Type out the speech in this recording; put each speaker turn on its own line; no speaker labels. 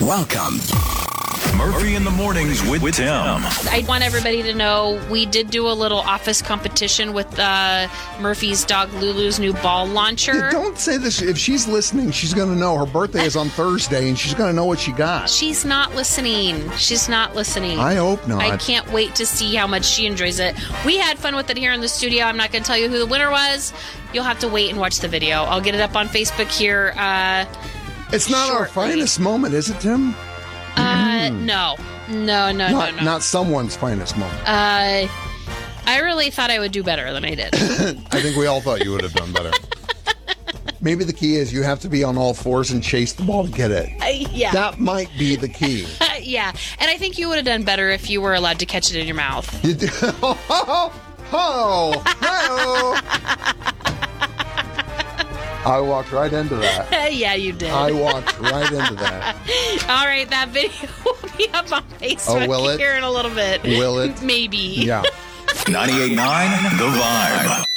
Welcome. Murphy in the Mornings with Tim.
I want everybody to know we did do a little office competition with Murphy's dog Lulu's new ball launcher.
Yeah, don't say this. If she's listening, she's going to know. Her birthday is on Thursday, and she's going to know what she got.
She's not listening. She's not listening.
I hope not.
I can't wait to see how much she enjoys it. We had fun with it here in the studio. I'm not going to tell you who the winner was. You'll have to wait and watch the video. I'll get it up on Facebook here
It's not
shortly.
our finest moment, is it, Tim?
No.
Not someone's finest moment.
I really thought I would do better than I did.
I think we all thought you would have done better. Maybe the key is you have to be on all fours and chase the ball to get it.
Yeah.
That might be the key.
Yeah. And I think you would have done better if you were allowed to catch it in your mouth.
You do. I walked right into that.
Yeah, you did.
I walked right into that.
All right, that video will be up on Facebook
will it?
here in a little bit.
Will it?
Maybe.
Yeah.
98.9 The Vibe.